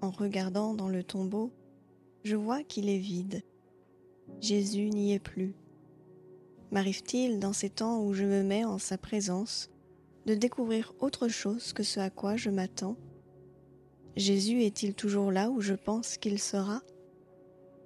En regardant dans le tombeau, je vois qu'il est vide. Jésus n'y est plus. M'arrive-t-il, dans ces temps où je me mets en sa présence, de découvrir autre chose que ce à quoi je m'attends ? Jésus est-il toujours là où je pense qu'il sera ?